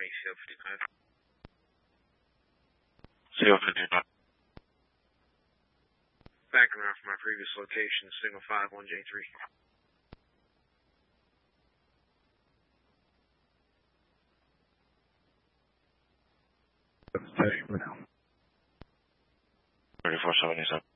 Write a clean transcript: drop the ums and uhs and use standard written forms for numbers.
ACL 59. CO 59. Backing around from my previous location, signal 51J3. Steady for now. 3477.